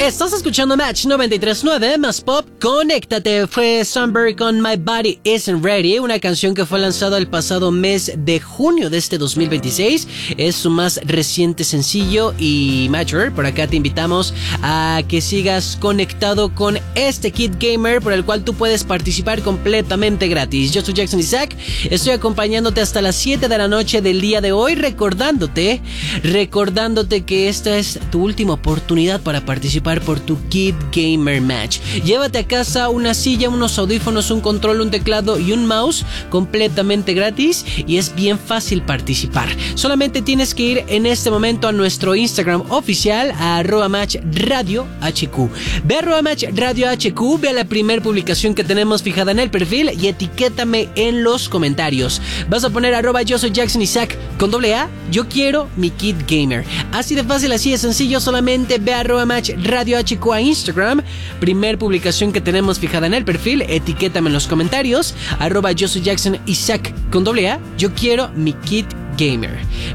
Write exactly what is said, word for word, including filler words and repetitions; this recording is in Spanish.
Estás escuchando Match noventa y tres punto nueve más pop. Conéctate. Fue Sunbury con My Body Isn't Ready, una canción que fue lanzada el pasado mes de junio de este dos mil veintiséis. Es su más reciente sencillo y Mature. Por acá te invitamos a que sigas conectado con este Kid Gamer, por el cual tú puedes participar completamente gratis. Yo soy Jackson Isaac, estoy acompañándote hasta las siete de la noche del día de hoy, recordándote, recordándote que esta es tu última oportunidad para participar por tu Kid Gamer Match. Llévate a casa una silla, unos audífonos, un control, un teclado y un mouse completamente gratis, y es bien fácil participar. Solamente tienes que ir en este momento a nuestro Instagram oficial, a arroba match radio hq. Ve a arroba match radio hq, ve a la primera publicación que tenemos fijada en el perfil y etiquétame en los comentarios. Vas a poner arroba yo soy Jackson Isaac con doble A, yo quiero mi Kid Gamer. Así de fácil, así de sencillo. Solamente ve a arroba match radio hq a Instagram, primer publicación que tenemos fijada en el perfil, etiquétame en los comentarios, arroba yo soy Jackson Isaac con doble A, yo quiero mi Kid Gamer.